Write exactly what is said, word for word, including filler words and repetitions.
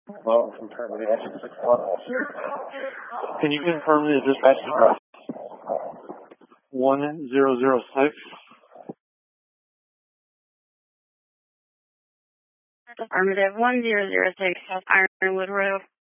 Well, confirm the action six one. Can you confirm the dispatch address? one zero zero six. Affirmative, one zero zero six South Ironwood Road.